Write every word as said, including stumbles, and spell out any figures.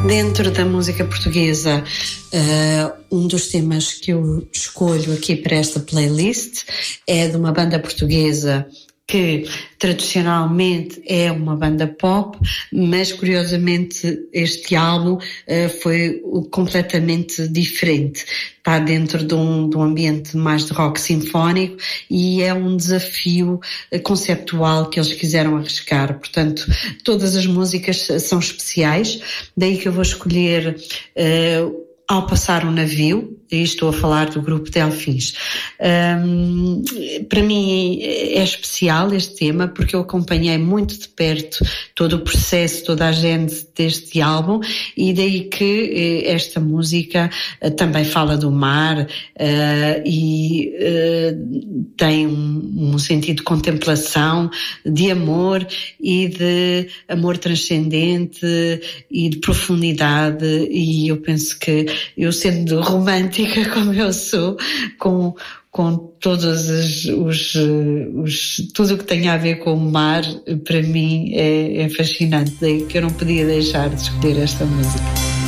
Dentro da música portuguesa, uh, um dos temas que eu escolho aqui para esta playlist é de uma banda portuguesa que tradicionalmente é uma banda pop, mas curiosamente este álbum uh, foi completamente diferente. Está dentro de um, de um ambiente mais de rock sinfónico e é um desafio uh, conceptual que eles quiseram arriscar. Portanto, todas as músicas são especiais, daí que eu vou escolher uh, Ao Passar um Navio, e estou a falar do grupo Delfins. Um, para mim é especial este tema porque eu acompanhei muito de perto todo o processo, toda a gênese deste álbum, e daí que esta música uh, também fala do mar uh, e uh, tem um, um sentido de contemplação, de amor e de amor transcendente e de profundidade, e eu penso que eu, sendo romântica como eu sou, com, com todos os, os, os, tudo o que tem a ver com o mar, para mim é, é fascinante, daí que eu não podia deixar de escolher esta música.